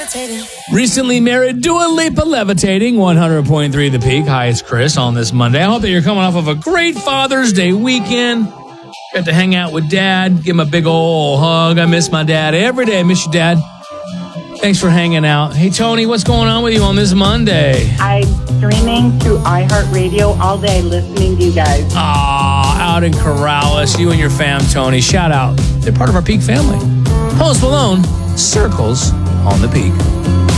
Recently married, Dua Lipa levitating, 100.3 The Peak. Hi, it's Chris on this Monday. I hope that you're coming off of a great Father's Day weekend. Got to hang out with Dad, give him a big old hug. I miss my dad every day. I miss you, Dad. Thanks for hanging out. Hey, Tony, what's going on with you on this Monday? I'm streaming through iHeartRadio all day listening to you guys. Out in Corrales, you and your fam, Tony. Shout out. They're part of our Peak family. Post Malone, Circles on the Peak.